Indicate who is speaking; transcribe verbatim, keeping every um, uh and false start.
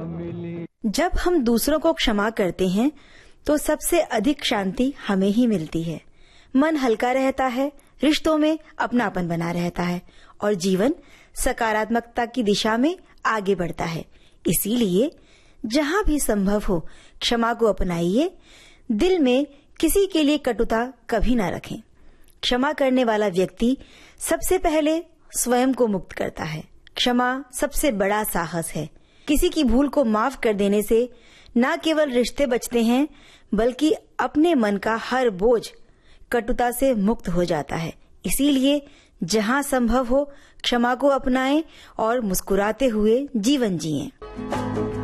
Speaker 1: मिली।
Speaker 2: जब हम दूसरों को क्षमा करते हैं तो सबसे अधिक शांति हमें ही मिलती है। मन हल्का रहता है, रिश्तों में अपनापन बना रहता है और जीवन सकारात्मकता की दिशा में आगे बढ़ता है। इसीलिए जहाँ भी संभव हो क्षमा को अपनाइए। दिल में किसी के लिए कटुता कभी ना रखें। क्षमा करने वाला व्यक्ति सबसे पहले स्वयं को मुक्त करता है। क्षमा सबसे बड़ा साहस है। किसी की भूल को माफ कर देने से न केवल रिश्ते बचते हैं बल्कि अपने मन का हर बोझ कटुता से मुक्त हो जाता है। इसीलिए जहाँ संभव हो क्षमा को अपनाएं और मुस्कुराते हुए जीवन जिएं।